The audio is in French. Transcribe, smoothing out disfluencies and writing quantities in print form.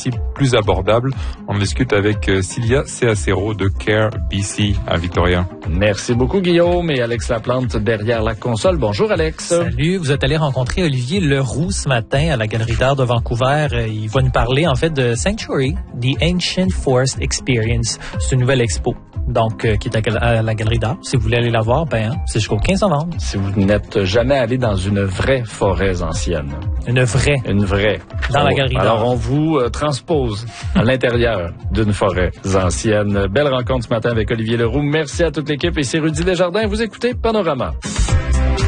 ici plus abordable. On discute avec Cilia Ceacero de Care BC à Victoria. Merci beaucoup Guillaume et Alex Laplante derrière la console. Bonjour Alex. Salut, vous êtes allé rencontrer Olivier Leroux ce matin à la Galerie d'art de Vancouver. Il va nous parler en fait de Sanctuary, The Ancient Forest Experience. C'est une nouvelle expo. Donc, qui est à la Galerie d'art. Si vous voulez aller la voir, c'est jusqu'au 15 novembre. Si vous n'êtes jamais allé dans une vraie forêt ancienne. Une vraie. Dans la Galerie d'art. Alors, on vous transpose à l'intérieur d'une forêt ancienne. Belle rencontre ce matin avec Olivier Leroux. Merci à toute l'équipe et c'est Rudy Desjardins. Vous écoutez Panorama.